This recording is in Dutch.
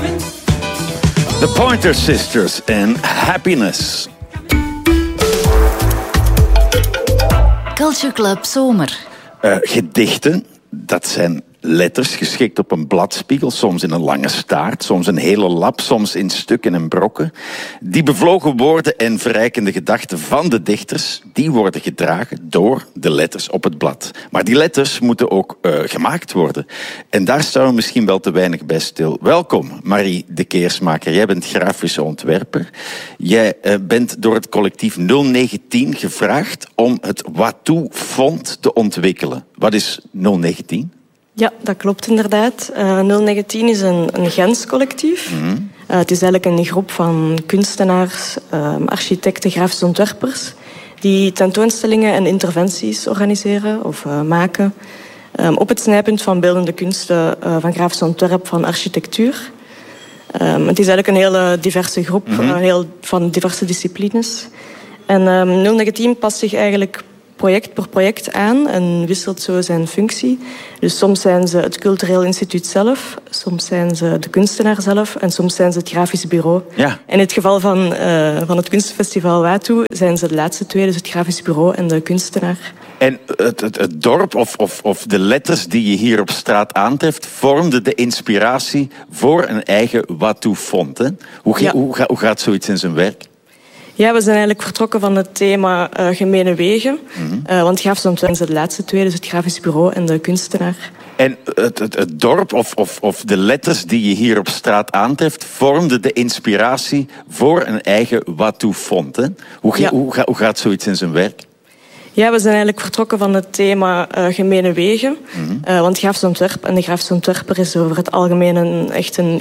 The Pointer Sisters en Happiness. Culture Club Zomer. Gedichten, dat zijn letters geschikt op een bladspiegel, soms in een lange staart, soms een hele lap, soms in stukken en brokken. Die bevlogen woorden en verrijkende gedachten van de dichters, die worden gedragen door de letters op het blad. Maar die letters moeten ook gemaakt worden. En daar staan we misschien wel te weinig bij stil. Welkom, Marie de Keersmaker. Jij bent grafische ontwerper. Jij bent door het collectief 019 gevraagd om het Watteau-font te ontwikkelen. Wat is 019? Ja, dat klopt inderdaad. 019 is een Gens collectief. Het is eigenlijk een groep van kunstenaars, architecten, grafische ontwerpers die tentoonstellingen en interventies organiseren of maken op het snijpunt van beeldende kunsten, van grafisch ontwerp, van architectuur. Het is eigenlijk een hele diverse groep, van diverse disciplines. En 019 past zich eigenlijk project per project aan en wisselt zo zijn functie. Dus soms zijn ze het cultureel instituut zelf, soms zijn ze de kunstenaar zelf en soms zijn ze het grafisch bureau. Ja. In het geval van het kunstfestival Watteau zijn ze de laatste twee, dus het grafisch bureau en de kunstenaar. En het dorp of de letters die je hier op straat aantreft vormden de inspiratie voor een eigen Watteau-font. Hoe gaat zoiets in zijn werk? Ja, we zijn eigenlijk vertrokken van het thema gemene wegen. Want grafische ontwerp zijn de laatste twee, dus het grafisch bureau en de kunstenaar. En het dorp of de letters die je hier op straat aantreft vormden de inspiratie voor een eigen Watteau-font. Hoe gaat zoiets in zijn werk? Ja, we zijn eigenlijk vertrokken van het thema gemene wegen. Want grafisch ontwerp en de grafische ontwerper is over het algemeen echt een